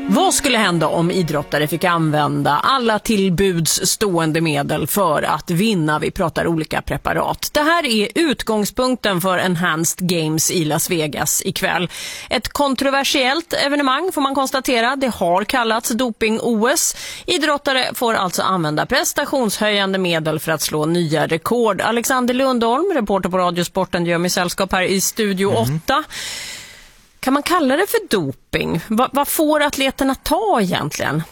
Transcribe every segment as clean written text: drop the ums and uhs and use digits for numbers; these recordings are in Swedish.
Vad skulle hända om idrottare fick använda alla tillbuds stående medel för att vinna? Vi pratar olika preparat. Det här är utgångspunkten för Enhanced Games i Las Vegas ikväll. Ett kontroversiellt evenemang får man konstatera. Det har kallats doping-OS. Idrottare får alltså använda prestationshöjande medel för att slå nya rekord. Alexander Lundholm, reporter på Radiosporten, gör mig sällskap här i Studio 8. Kan man kalla det för doping? Vad får atleterna ta egentligen?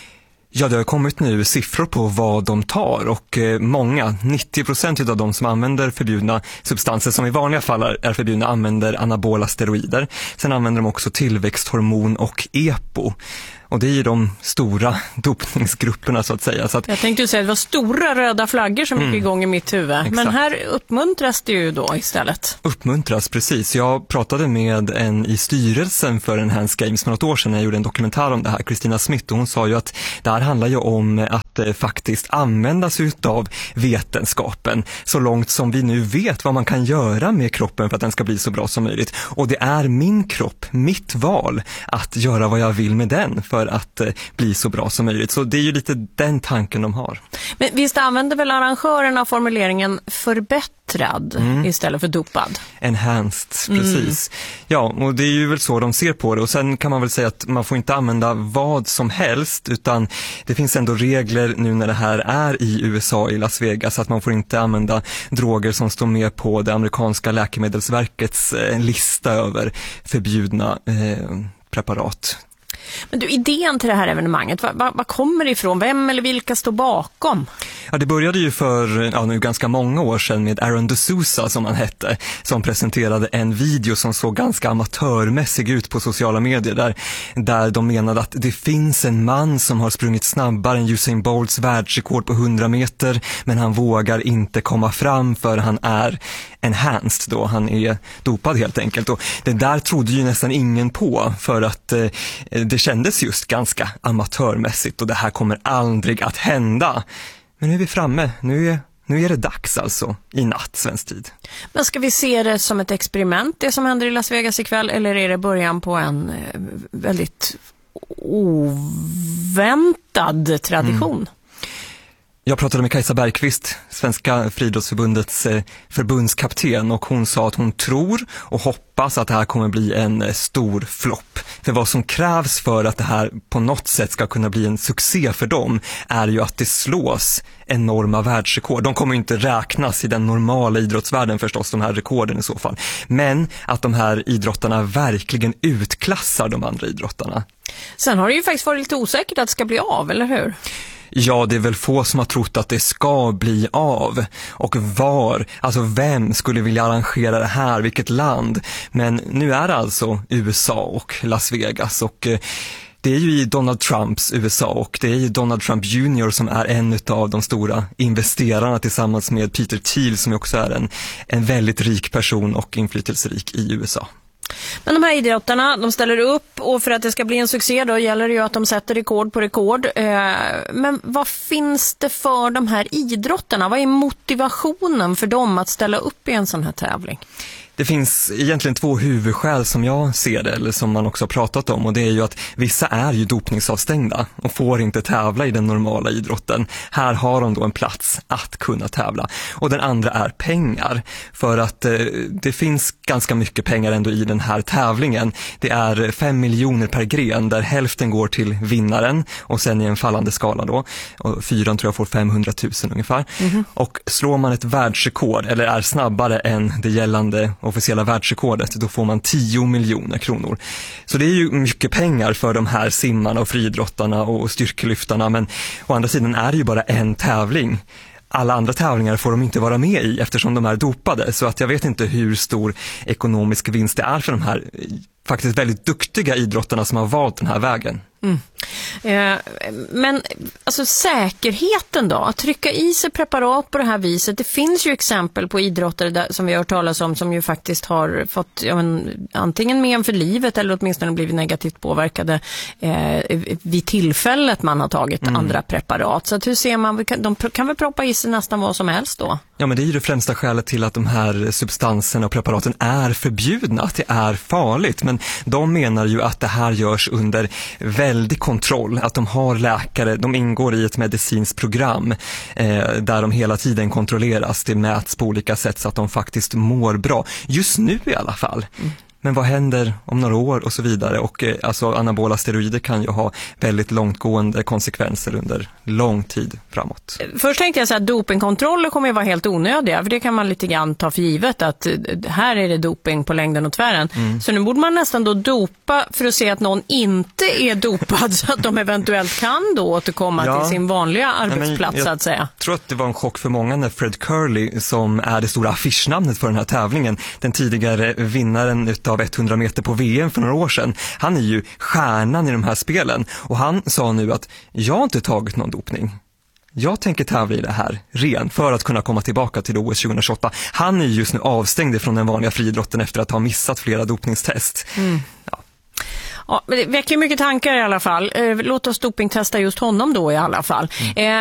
Ja, det har kommit nu siffror på vad de tar och många, 90% av de som använder förbjudna substanser som i vanliga fall är förbjudna använder anabola steroider. Sen använder de också tillväxthormon och EPO. Och det är ju de stora dopningsgrupperna så att säga. Så att, jag tänkte säga att det var stora röda flaggor som gick igång i mitt huvud. Exakt. Men här uppmuntras det ju då istället. Uppmuntras, precis. Jag pratade med en i styrelsen för Enhanced Games för något år sedan när jag gjorde en dokumentär om det här, Kristina Smith. Och hon sa ju att det här handlar ju om att faktiskt använda sig utav vetenskapen så långt som vi nu vet vad man kan göra med kroppen för att den ska bli så bra som möjligt. Och det är min kropp, mitt val att göra vad jag vill med den för att bli så bra som möjligt. Så det är ju lite den tanken de har. Men visst använder väl arrangörerna formuleringen förbättrad istället för dopad? Enhanced, precis. Ja, och det är ju väl så de ser på det. Och sen kan man väl säga att man får inte använda vad som helst, utan det finns ändå regler nu när det här är i USA, i Las Vegas, att man får inte använda droger som står med på det amerikanska läkemedelsverkets lista över förbjudna preparat. Men du, idén till det här evenemanget, vad kommer det ifrån? Vem eller vilka står bakom? Ja, det började ju för nu ganska många år sedan med Aaron D'Souza som han hette, som presenterade en video som såg ganska amatörmässig ut på sociala medier där de menade att det finns en man som har sprungit snabbare än Usain Bolts världsrekord på 100 meter, men han vågar inte komma fram för han är enhanced då, han är dopad helt enkelt. Och det där trodde ju nästan ingen på för att det kändes just ganska amatörmässigt och det här kommer aldrig att hända. Men nu är vi framme, nu är det dags alltså i natt svensk tid. Men ska vi se det som ett experiment, det som händer i Las Vegas ikväll, eller är det början på en väldigt oväntad tradition? Jag pratade med Kajsa Bergqvist, Svenska friidrottsförbundets förbundskapten, och hon sa att hon tror och hoppas att det här kommer bli en stor flopp. För vad som krävs för att det här på något sätt ska kunna bli en succé för dem är ju att det slås enorma världsrekord. De kommer inte räknas i den normala idrottsvärlden förstås, de här rekorden i så fall. Men att de här idrottarna verkligen utklassar de andra idrottarna. Sen har det ju faktiskt varit lite osäkert att det ska bli av, eller hur? Ja, det är väl få som har trott att det ska bli av. Och vem skulle vilja arrangera det här, vilket land? Men nu är det alltså USA och Las Vegas, och det är ju i Donald Trumps USA, och det är ju Donald Trump Jr. som är en av de stora investerarna tillsammans med Peter Thiel som också är en väldigt rik person och inflytelserik i USA. Men de här idrottarna, de ställer upp, och för att det ska bli en succé då gäller det ju att de sätter rekord på rekord. Men vad finns det för de här idrottarna? Vad är motivationen för dem att ställa upp i en sån här tävling? Det finns egentligen två huvudskäl som jag ser det, eller som man också har pratat om, och det är ju att vissa är ju dopningsavstängda och får inte tävla i den normala idrotten. Här har de då en plats att kunna tävla. Och den andra är pengar, för att det finns ganska mycket pengar ändå i den här tävlingen. Det är 5 miljoner per gren där hälften går till vinnaren och sen i en fallande skala då. Och 4 tror jag får 500 000 ungefär. Och slår man ett världsrekord eller är snabbare än det gällande officiella världsrekordet, då får man 10 miljoner kronor. Så det är ju mycket pengar för de här simmarna och friidrottarna och styrkelyftarna, men å andra sidan är det ju bara en tävling. Alla andra tävlingar får de inte vara med i eftersom de är dopade, så att jag vet inte hur stor ekonomisk vinst det är för de här faktiskt väldigt duktiga idrottarna som har valt den här vägen. Men alltså säkerheten då, att trycka i sig preparat på det här viset, det finns ju exempel på idrottare där, som vi har hört talas om, som ju faktiskt har fått antingen men för livet eller åtminstone blivit negativt påverkade vid tillfället man har tagit andra preparat. Så att hur ser man, de kan väl proppa i sig nästan vad som helst då? Ja, men det är ju det främsta skälet till att de här substanserna och preparaten är förbjudna, att det är farligt, men de menar ju att det här görs under väldigt väldig kontroll, att de har läkare, de ingår i ett medicinskt program där de hela tiden kontrolleras, det mäts på olika sätt så att de faktiskt mår bra. Just nu i alla fall. Men vad händer om några år och så vidare? Och alltså anabola steroider kan ju ha väldigt långtgående konsekvenser under lång tid framåt. Först tänkte jag så att dopingkontroller kommer att vara helt onödiga, för det kan man lite grann ta för givet att här är det doping på längden och tvären. Så nu borde man nästan då dopa för att se att någon inte är dopad så att de eventuellt kan då återkomma till sin vanliga arbetsplats så att säga. Jag tror att det var en chock för många när Fred Curley, som är det stora affischnamnet för den här tävlingen, den tidigare vinnaren utav 100 meter på VM för några år sedan. Han är ju stjärnan i de här spelen och han sa nu att jag har inte tagit någon dopning. Jag tänker tävla i det här ren för att kunna komma tillbaka till OS 2028. Han är just nu avstängd från den vanliga friidrotten efter att ha missat flera dopningstest. Ja, det väcker mycket tankar i alla fall. Låt oss dopingtesta just honom då i alla fall.